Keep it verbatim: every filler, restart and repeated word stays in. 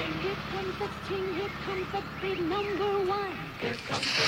Here comes the king, here comes the big number one. Here comes the